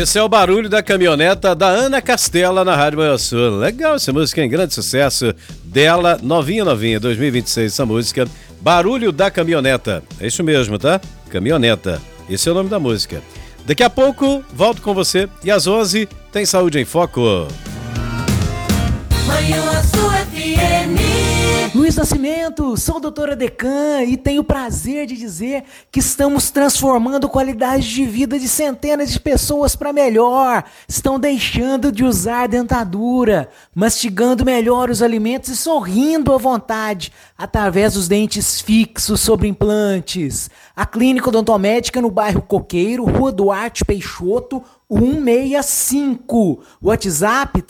Esse é o barulho da caminhoneta da Ana Castela na Rádio Manhuaçu. Legal essa música, em grande sucesso dela, novinha, 2026, essa música, Barulho da Caminhoneta. É isso mesmo, tá? Caminhoneta, esse é o nome da música. Daqui a pouco, volto com você e às 11 tem Saúde em Foco. Manhuaçu FM. Luiz Nascimento, sou doutora Decan e tenho o prazer de dizer que estamos transformando a qualidade de vida de centenas de pessoas para melhor. Estão deixando de usar dentadura, mastigando melhor os alimentos e sorrindo à vontade através dos dentes fixos sobre implantes. A Clínica Odontomédica no bairro Coqueiro, Rua Duarte Peixoto, 165. WhatsApp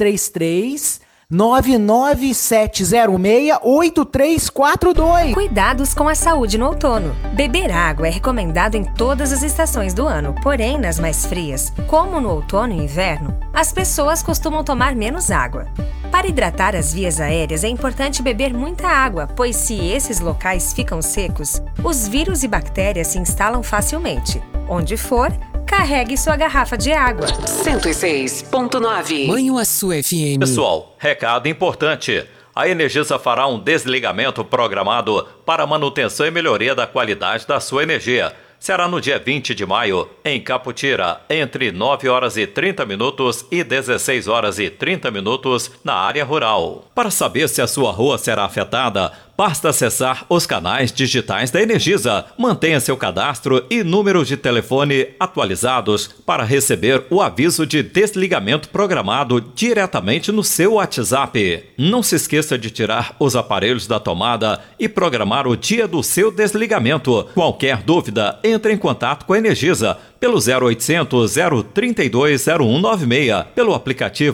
99706-8342. Cuidados com a saúde no outono. Beber água é recomendado em todas as estações do ano, porém nas mais frias, como no outono e inverno, as pessoas costumam tomar menos água. Para hidratar as vias aéreas é importante beber muita água, pois se esses locais ficam secos, os vírus e bactérias se instalam facilmente. Onde for, carregue sua garrafa de água. 106.9 Manhuaçu FM. Pessoal, recado importante. A Energisa fará um desligamento programado para manutenção e melhoria da qualidade da sua energia. Será no dia 20 de maio, em Caputira, entre 9 horas e 30 minutos e 16 horas e 30 minutos na área rural. Para saber se a sua rua será afetada, basta acessar os canais digitais da Energisa. Mantenha seu cadastro e número de telefone atualizados para receber o aviso de desligamento programado diretamente no seu WhatsApp. Não se esqueça de tirar os aparelhos da tomada e programar o dia do seu desligamento. Qualquer dúvida, entre em contato com a Energisa pelo 0800 032 0196, pelo aplicativo